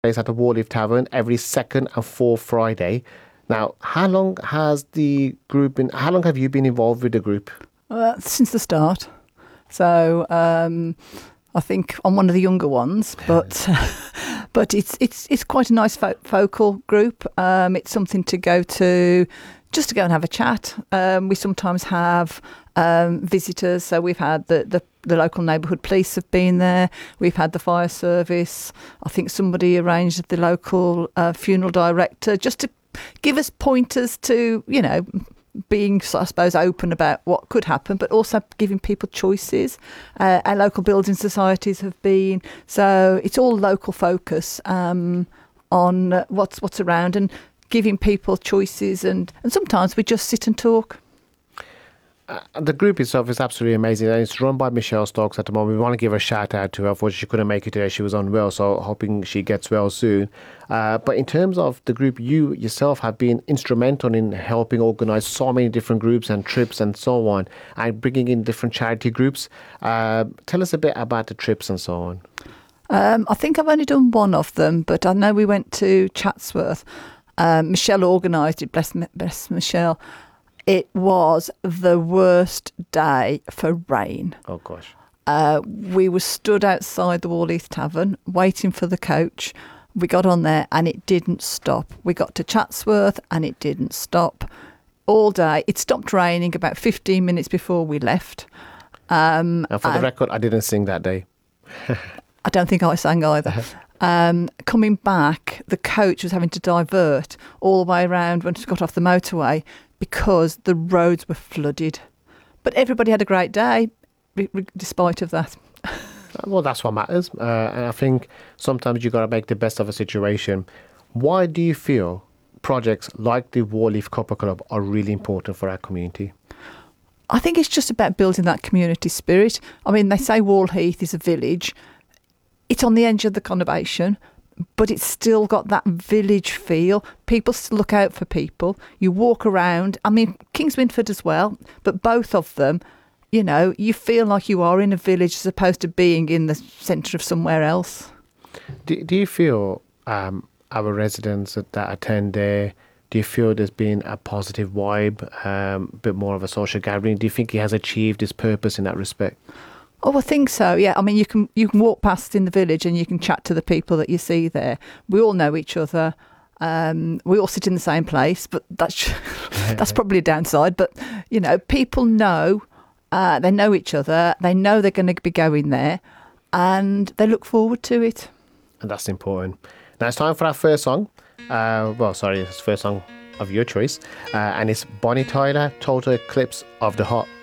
place at the Warleaf Tavern every second and fourth Friday. Now, how long have you been involved with the group? Since the start. So I think I'm one of the younger ones, but but it's quite a nice focal group. It's something to go to, just to go and have a chat. We sometimes have visitors, so we've had the local neighbourhood police have been there. We've had the fire service. I think somebody arranged the local funeral director just to give us pointers to, being, I suppose, open about what could happen, but also giving people choices. Our local building societies have been. So it's all local focus on what's around and giving people choices. And sometimes we just sit and talk. The group itself is absolutely amazing, and it's run by Michelle Stokes at the moment. We want to give a shout out to her. Unfortunately, she couldn't make it today. She was unwell, so hoping she gets well soon. But in terms of the group, you yourself have been instrumental in helping organise so many different groups and trips and so on, and bringing in different charity groups. Tell us a bit about the trips and so on. I think I've only done one of them, but I know we went to Chatsworth. Michelle organised it, bless Michelle. It was the worst day for rain. Oh, gosh. We were stood outside the Warleaf Tavern waiting for the coach. We got on there and it didn't stop. We got to Chatsworth and it didn't stop all day. It stopped raining about 15 minutes before we left. And for the record, I didn't sing that day. I don't think I sang either. Coming back, the coach was having to divert all the way around when we got off the motorway because the roads were flooded. But everybody had a great day, despite of that. Well, that's what matters. And I think sometimes you've got to make the best of a situation. Why do you feel projects like the Warleaf Cuppa Club are really important for our community? I think it's just about building that community spirit. I mean, they say Wallheath is a village. It's on the edge of the conurbation, but it's still got that village feel. People still look out for people. You walk around. I mean, Kings Winford as well, but both of them, you feel like you are in a village as opposed to being in the centre of somewhere else. Do you feel our residents that attend there, do you feel there's been a positive vibe, a bit more of a social gathering? Do you think it has achieved its purpose in that respect? Oh, I think so. Yeah, I mean, you can walk past in the village and you can chat to the people that you see there. We all know each other. We all sit in the same place, but that's probably a downside. But people know they know each other. They know they're going to be going there, and they look forward to it. And that's important. Now it's time for our first song. It's the first song of your choice, and it's Bonnie Tyler, Total Eclipse of the Heart.